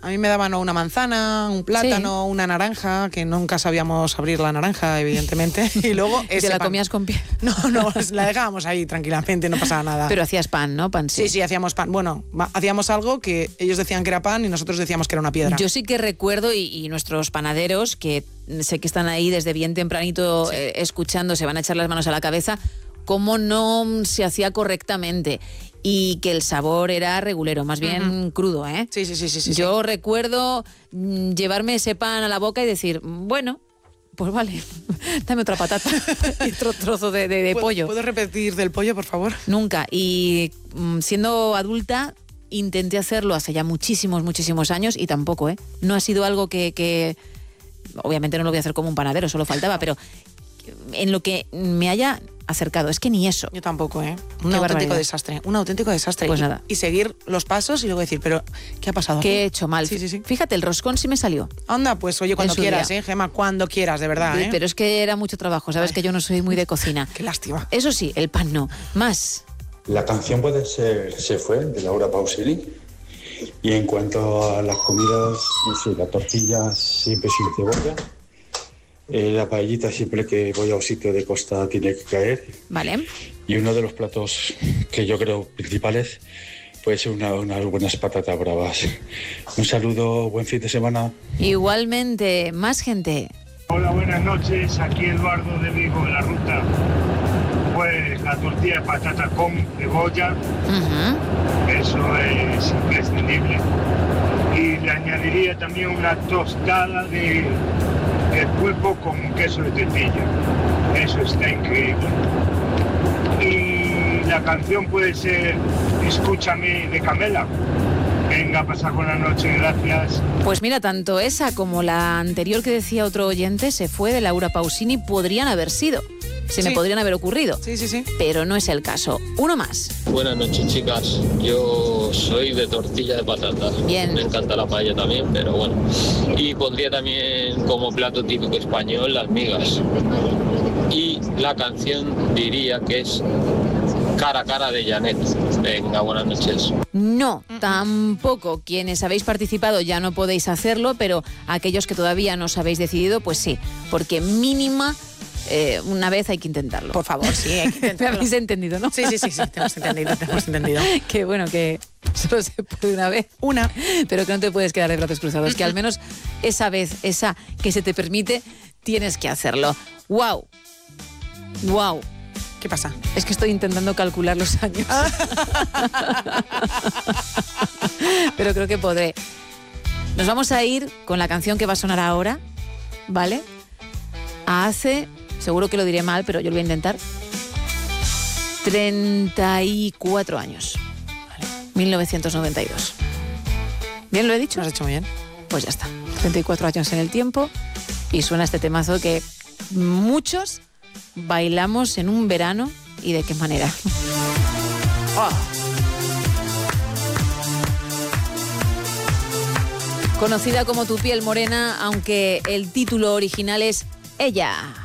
A mí me daban una manzana, un plátano, una naranja, que nunca sabíamos abrir la naranja, evidentemente. Y luego ¿Y te la comías con piel? No, la dejábamos ahí tranquilamente, no pasaba nada. Pero hacías pan, ¿no? Pan, sí, hacíamos pan. Bueno, hacíamos algo que ellos decían que era pan y nosotros decíamos que era una piedra. Yo sí que recuerdo, y nuestros panaderos, que sé que están ahí desde bien tempranito escuchando, se van a echar las manos a la cabeza, cómo no se hacía correctamente. Y que el sabor era regulero, más bien crudo, ¿eh? Sí. Yo recuerdo llevarme ese pan a la boca y decir, bueno, pues vale, dame otra patata y otro trozo de pollo. ¿Puedes repetir del pollo, por favor? Nunca. Y siendo adulta, intenté hacerlo hace ya muchísimos años y tampoco, ¿eh? No ha sido algo que obviamente no lo voy a hacer como un panadero, solo faltaba, pero en lo que me haya acercado, es que ni eso. Yo tampoco, ¿eh? Un auténtico desastre. Pues nada. Y seguir los pasos y luego decir, pero ¿qué ha pasado? ¿Qué he hecho mal? Sí. Fíjate, el roscón sí me salió. Anda, pues oye, cuando quieras, Gemma, cuando quieras, de verdad, ¿eh? Pero es que era mucho trabajo, sabes que yo no soy muy de cocina. Qué lástima. Eso sí, el pan no. Más. La canción puede ser Se fue, de Laura Pausini. Y en cuanto a las comidas, sí, la tortilla siempre sin cebolla. La paellita siempre que voy a un sitio de costa tiene que caer. Vale. Y uno de los platos que yo creo principales puede ser unas buenas patatas bravas. Un saludo, buen fin de semana. Igualmente, más gente. Hola, buenas noches. Aquí Eduardo de Vigo, en la ruta. Pues la tortilla de patata con cebolla. Eso es imprescindible. Y le añadiría también una tostada de pulpo con queso de tetilla. Eso está increíble. Y la canción puede ser Escúchame, de Camela. Venga, a pasar buena noche, gracias. Pues mira, tanto esa como la anterior que decía otro oyente, Se fue, de Laura Pausini, podrían haber sido. Me podrían haber ocurrido. Sí. Pero no es el caso. Uno más. Buenas noches, chicas. Yo soy de tortilla de patata. Bien. Me encanta la paella también, pero bueno. Y pondría también como plato típico español las migas. Y la canción diría que es Cara a cara de Janet. Venga, buenas noches. No, tampoco. Quienes habéis participado ya no podéis hacerlo, pero aquellos que todavía no os habéis decidido, pues sí, porque mínima una vez hay que intentarlo. Por favor, sí, hay que intentarlo. Me habéis entendido, ¿no? Sí, te hemos entendido. Qué bueno que solo se puede una vez. Pero que no te puedes quedar de brazos cruzados, que al menos esa vez, esa que se te permite, tienes que hacerlo. ¡Wow! ¿Qué pasa? Es que estoy intentando calcular los años. Pero creo que podré. Nos vamos a ir con la canción que va a sonar ahora, ¿vale? Seguro que lo diré mal, pero yo lo voy a intentar, 34 años. Vale. 1992. ¿Bien lo he dicho? Lo has hecho muy bien. Pues ya está. 34 años en el tiempo y suena este temazo que muchos bailamos en un verano. ¿Y de qué manera? Oh. Conocida como Tu piel morena, aunque el título original es Ella.